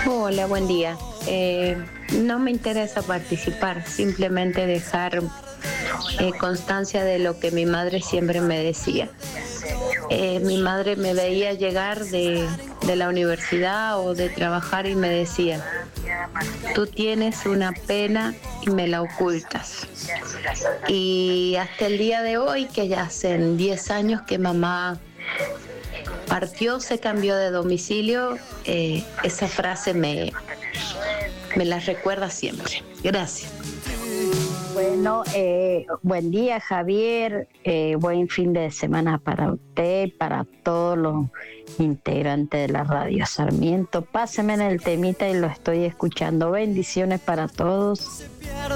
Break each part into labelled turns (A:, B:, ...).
A: Hola, buen día. No me interesa participar, simplemente dejar constancia de lo que mi madre siempre me decía. Mi madre me veía llegar de la universidad o de trabajar y me decía, tú tienes una pena y me la ocultas. Y hasta el día de hoy, que ya hacen 10 años que mamá partió, se cambió de domicilio, esa frase me la recuerda siempre. Gracias.
B: Bueno, buen día, Javier. Buen fin de semana para usted, para todos los integrantes de la Radio Sarmiento. Páseme en el temita y lo estoy escuchando. Bendiciones para todos.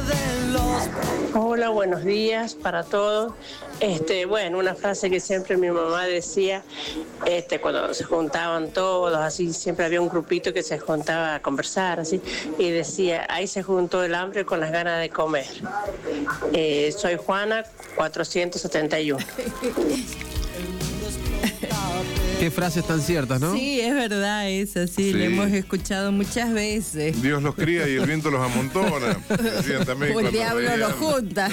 C: Hola, buenos días para todos. Bueno, una frase que siempre mi mamá decía, cuando se juntaban todos, así, siempre había un grupito que se juntaba a conversar, así, y decía, ahí se juntó el hambre con las ganas de comer. Soy Juana, 471.
D: Qué frases tan ciertas, ¿no?
E: Sí, es verdad, es así, la hemos escuchado muchas veces.
F: Dios los cría y el viento los amontona. Decían también
E: O el diablo los junta.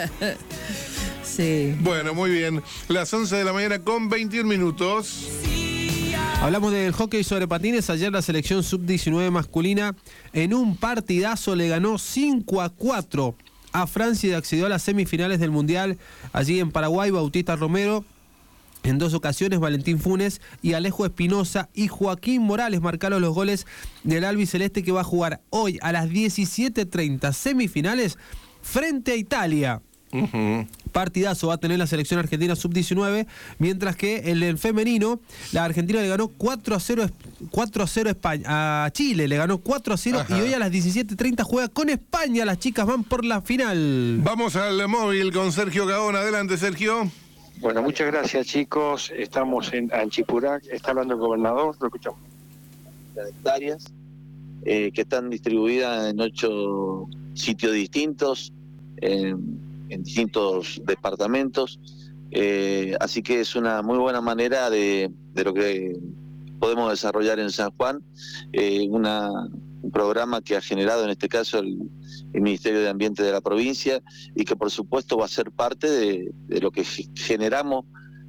E: Sí.
F: Bueno, muy bien. Las 11 de la mañana con 21 minutos.
D: Hablamos del hockey sobre patines. Ayer la selección sub-19 masculina en un partidazo le ganó 5-4 a Francia y accedió a las semifinales del Mundial. Allí en Paraguay, Bautista Romero, en 2 ocasiones, Valentín Funes y Alejo Espinosa y Joaquín Morales marcaron los goles del albiceleste, que va a jugar hoy a las 17:30 semifinales frente a Italia. Partidazo va a tener la selección argentina sub-19, mientras que el femenino, la Argentina le ganó 4-0 a Chile, le ganó 4-0. Y hoy a las 17:30 juega con España. Las chicas van por la final.
F: Vamos al móvil con Sergio Gaona. Adelante, Sergio.
G: Bueno, muchas gracias, chicos. Estamos en Anchipurac, está hablando el gobernador, lo escuchamos.
H: Hectáreas que están distribuidas en 8 sitios distintos, en distintos departamentos, así que es una muy buena manera de lo que podemos desarrollar en San Juan, un programa que ha generado en este caso el Ministerio de Ambiente de la provincia, y que por supuesto va a ser parte de lo que generamos,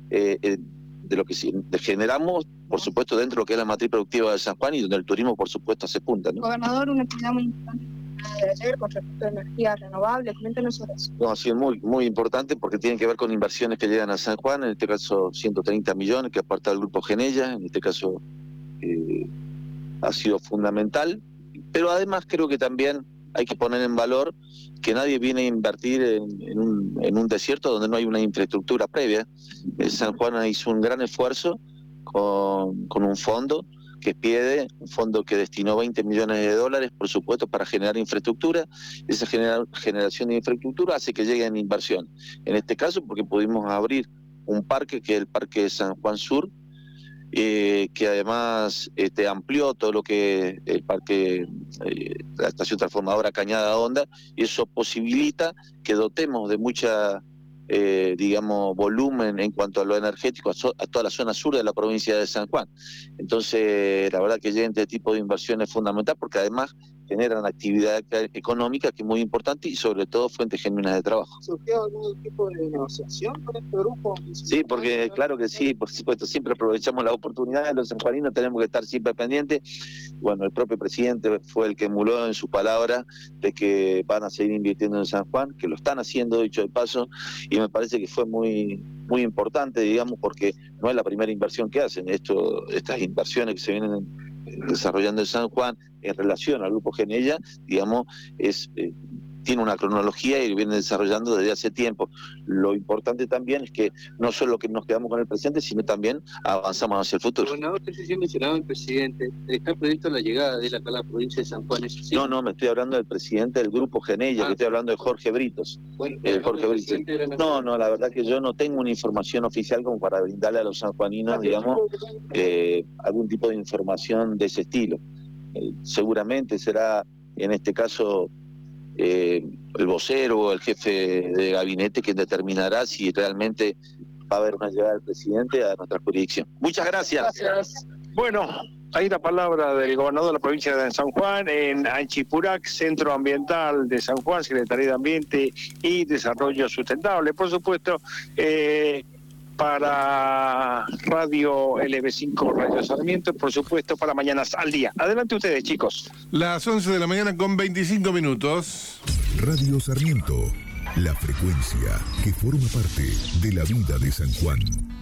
H: generamos por supuesto dentro de lo que es la matriz productiva de San Juan, y donde el turismo por supuesto se punta, ¿no?
I: Gobernador, una actividad muy importante de ayer con respecto a energías renovables, coméntenos sobre eso.
H: No, ha sido muy, muy importante porque tiene que ver con inversiones que llegan a San Juan, en este caso 130 millones que aporta el Grupo Genella, en este caso ha sido fundamental, pero además creo que también hay que poner en valor que nadie viene a invertir en un desierto donde no hay una infraestructura previa. San Juan hizo un gran esfuerzo con un fondo que PIEDE, un fondo que destinó $20 millones, por supuesto, para generar infraestructura. Esa generación de infraestructura hace que lleguen inversión. En este caso, porque pudimos abrir un parque, que es el Parque de San Juan Sur, que además amplió todo lo que el parque, la estación transformadora Cañada Honda, y eso posibilita que dotemos de mucha volumen en cuanto a lo energético a toda la zona sur de la provincia de San Juan. Entonces, la verdad que lleguen este tipo de inversión es fundamental, porque además generan actividad económica, que es muy importante, y sobre todo fuentes genuinas de trabajo.
I: ¿Surgió algún tipo de negociación con este grupo?
H: Sí, porque claro que sí, por supuesto, siempre aprovechamos la oportunidad, los sanjuaninos tenemos que estar siempre pendientes. Bueno, el propio presidente fue el que emuló en su palabra de que van a seguir invirtiendo en San Juan, que lo están haciendo, dicho de paso, y me parece que fue muy, muy importante, porque no es la primera inversión que hacen. Estas inversiones que se vienen desarrollando en San Juan en relación al Grupo Genella, tiene una cronología y lo viene desarrollando desde hace tiempo. Lo importante también es que no solo que nos quedamos con el presente, sino también avanzamos hacia el futuro.
J: Gobernador, usted mencionaba el presidente, ¿está previsto la llegada de él acá a la provincia de San Juan? ¿Sí?
H: No, me estoy hablando del presidente del Grupo Genella, que estoy hablando de Jorge Britos.
J: Bueno,
H: Jorge Britos. No, la verdad que yo no tengo una información oficial como para brindarle a los sanjuaninos, algún tipo de información de ese estilo. Seguramente será, en este caso, el vocero o el jefe de gabinete quien determinará si realmente va a haber una llegada del presidente a nuestra jurisdicción. Muchas gracias.
G: Bueno, Ahí la palabra del gobernador de la provincia de San Juan, en Anchipurac, Centro Ambiental de San Juan, Secretaría de Ambiente y Desarrollo Sustentable. Por supuesto, para Radio LB5 Radio Sarmiento, por supuesto, para Mañanas al Día. Adelante ustedes, chicos.
F: Las 11 de la mañana con 25 minutos.
K: Radio Sarmiento, la frecuencia que forma parte de la vida de San Juan.